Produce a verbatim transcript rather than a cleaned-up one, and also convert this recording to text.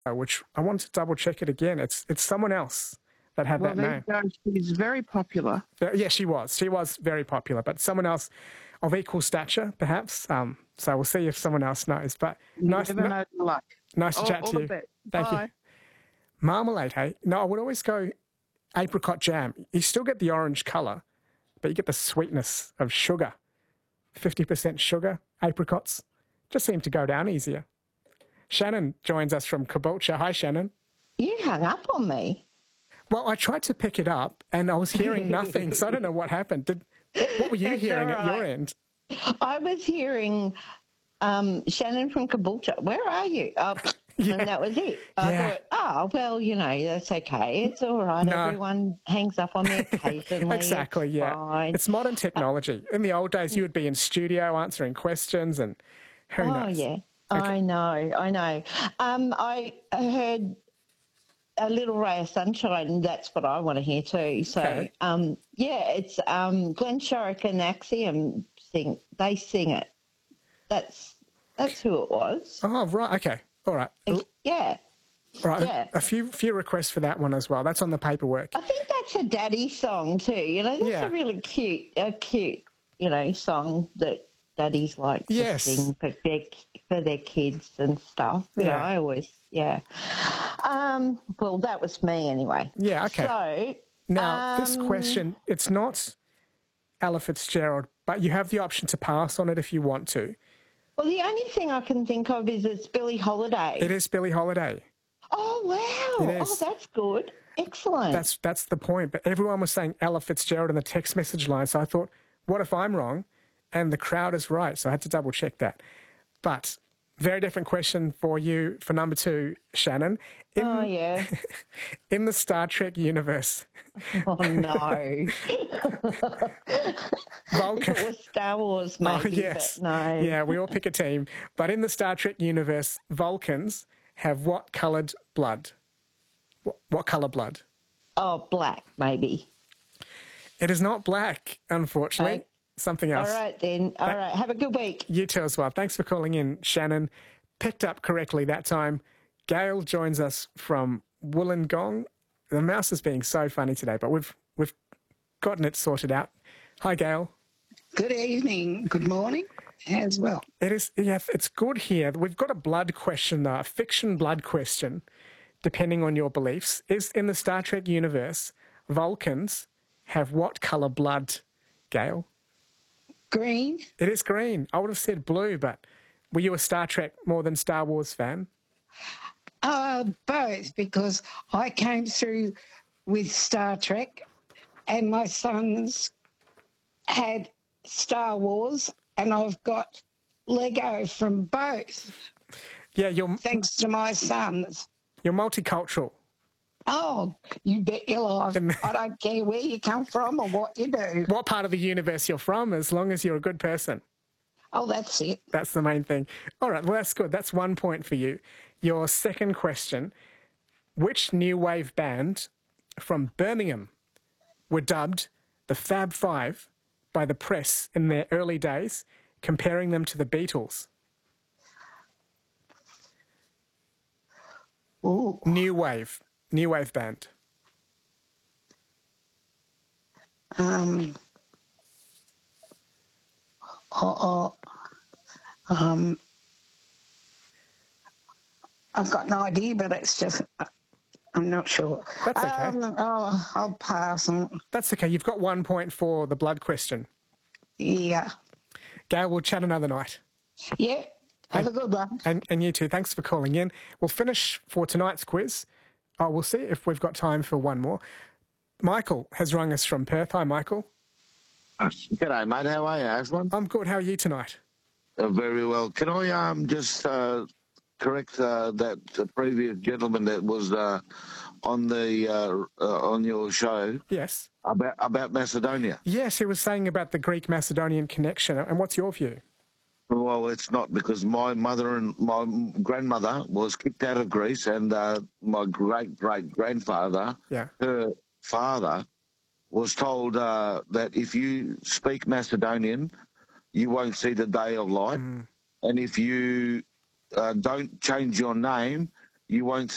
which I want to double check it again. It's it's someone else that had Well, that there name. you go. She's very popular. There- Yeah, she was. She was very popular, but someone else of equal stature, perhaps. Um, so we'll see if someone else knows. But You nice, never no- know the luck. nice to All, chat all to the you. best. Thank Bye. you. Marmalade, hey? No, I would always go apricot jam. You still get the orange colour, but you get the sweetness of sugar. fifty percent sugar, apricots. Just seem to go down easier. Shannon joins us from Caboolture. Hi, Shannon. You hung up on me. Well, I tried to pick it up and I was hearing nothing, so I don't know what happened. Did, what, what were you That's hearing all at your right. end? I was hearing um, Shannon from Caboolture. Where are you? Oh, Yeah. And that was it. I Yeah. thought, oh, well, you know, that's okay. It's all right. No. Everyone hangs up on me occasionally. Exactly, It's yeah. fine. It's modern technology. In the old days, you would be in studio answering questions and who Oh, knows? yeah. I know, I know. Um, I heard a little ray of sunshine, and that's what I want to hear too. So, Okay. um, yeah, it's um, Glenn Shorrock and Axiom sing. They sing it. That's that's who it was. Oh, right, okay. All right. L- Yeah, All right. yeah. A few few requests for that one as well. That's on the paperwork. I think that's a daddy song too. You know, that's Yeah. a really cute, a cute, you know, song that daddies like to Yes. sing for their for their kids and stuff. You know, Yeah. I always, yeah. Um, well, that was me anyway. Yeah, okay. So Now, this um, question, it's not Ella Fitzgerald, but you have the option to pass on it if you want to. well, the only thing I can think of is it's Billie Holiday. It is Billie Holiday. Oh wow! It Oh, is. that's good. Excellent. That's that's the point. But everyone was saying Ella Fitzgerald in the text message line, so I thought, what if I'm wrong? And the crowd is right, so I had to double check that. But very different question for you for number two, Shannon. In, oh yeah. in the Star Trek universe, Oh no. Vulcan. It was Star Wars, Oh, maybe, yes. but no. Yeah, we all pick a team. But in the Star Trek universe, Vulcans have what coloured blood? What, what colour blood? Oh, black, maybe. It is not black, unfortunately. Okay. Something else. All right, then. All right. Have a good week. You too as well. Thanks for calling in, Shannon. Picked up correctly that time. Gail joins us from Wollongong. The mouse is being so funny today, but we've we've gotten it sorted out. Hi, Gail. Good evening, good morning as well. It is, yeah, it's good here. We've got a blood question, though, a fiction blood question, depending on your beliefs. Is in the Star Trek universe, Vulcans have what colour blood, Gail? Green, It is green. I would have said blue, but were you a Star Trek more than Star Wars fan? uh, both, because I came through with Star Trek and my sons had Star Wars, and I've got Lego from both, Yeah, you're thanks to my sons. you're multicultural. Oh, you bet your life. I don't care where you come from or what you do. What part of the universe you're from, as long as you're a good person. Oh, that's it. That's the main thing. All right, well, that's good. That's one point for you. Your second question, which new wave band from Birmingham were dubbed the Fab Five by the press in their early days, comparing them to the Beatles? Ooh. New wave. New wave band. Um, oh, oh, um, I've got no idea, but it's just, I'm not sure. That's okay. Um, oh, I'll pass on. That's okay. You've got one point for the blood question. Yeah. Gail, we'll chat another night. Yeah. Have a good one. And, and you too. Thanks for calling in. We'll finish for tonight's quiz. Oh, we'll see if we've got time for one more. Michael has rung us from Perth. Hi, Michael. G'day, mate. How are you, Aslan? I'm good. How are you tonight? Uh, very well. Can I um just uh, correct uh, that uh, previous gentleman that was uh, on the uh, uh, on your show Yes. about about Macedonia? Yes, he was saying about the Greek-Macedonian connection. And what's your view? Well, it's not, because my mother and my grandmother was kicked out of Greece, and uh, my great great grandfather, Yeah. her father, was told uh, that if you speak Macedonian, you won't see the day of light, Mm. and if you uh, don't change your name, you won't